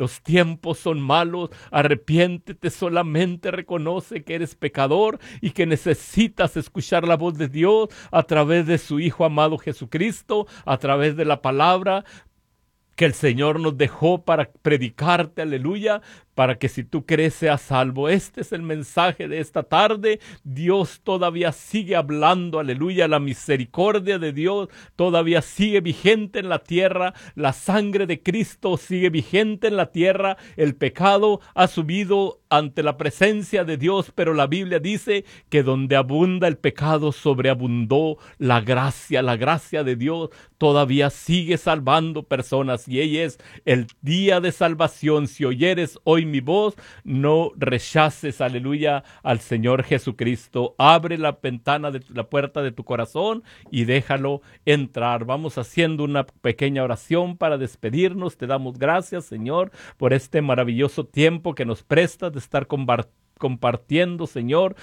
los tiempos son malos, arrepiéntete, solamente reconoce que eres pecador y que necesitas escuchar la voz de Dios a través de su Hijo amado Jesucristo, a través de la palabra que el Señor nos dejó para predicarte, aleluya, para que si tú crees seas salvo. Este es el mensaje de esta tarde. Dios todavía sigue hablando, aleluya, la misericordia de Dios todavía sigue vigente en la tierra, la sangre de Cristo sigue vigente en la tierra, el pecado ha subido ante la presencia de Dios, pero la Biblia dice que donde abunda el pecado, sobreabundó la gracia de Dios todavía sigue salvando personas, y ella es el día de salvación. Si oyeres hoy mi voz, no rechaces, aleluya, al Señor Jesucristo. Abre la ventana de la puerta de tu corazón y déjalo entrar. Vamos haciendo una pequeña oración para despedirnos. Te damos gracias, Señor, por este maravilloso tiempo que nos prestas de estar compartiendo, Señor,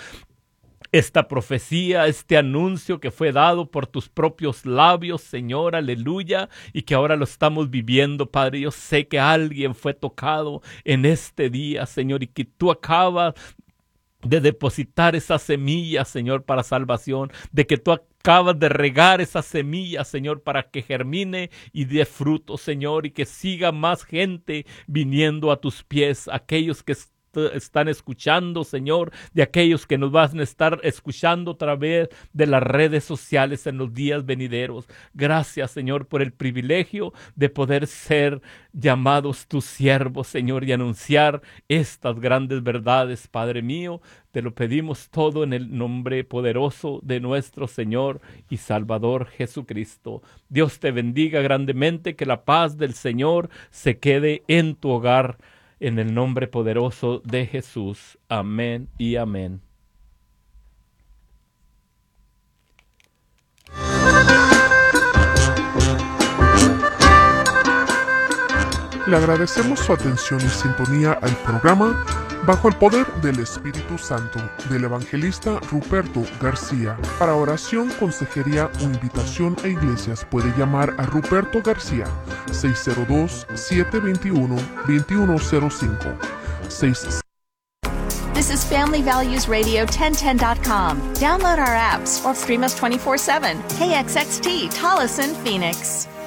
esta profecía, este anuncio que fue dado por tus propios labios, Señor, aleluya, y que ahora lo estamos viviendo, Padre. Yo sé que alguien fue tocado en este día, Señor, y que tú acabas de depositar esa semilla, Señor, para salvación, de que tú acabas de regar esa semilla, Señor, para que germine y dé fruto, Señor, y que siga más gente viniendo a tus pies, aquellos que están escuchando, Señor, de aquellos que nos van a estar escuchando a través de las redes sociales en los días venideros. Gracias, Señor, por el privilegio de poder ser llamados tus siervos, Señor, y anunciar estas grandes verdades, Padre mío. Te lo pedimos todo en el nombre poderoso de nuestro Señor y Salvador Jesucristo. Dios te bendiga grandemente, que la paz del Señor se quede en tu hogar, en el nombre poderoso de Jesús. Amén y amén. Le agradecemos su atención y sintonía al programa Bajo el Poder del Espíritu Santo del evangelista Ruperto García. Para oración, consejería o invitación a iglesias puede llamar a Ruperto García 602-721-2105. This is Family Values Radio 1010.com. Download our apps or stream us 24/7. KXXT, Tolleson, Phoenix.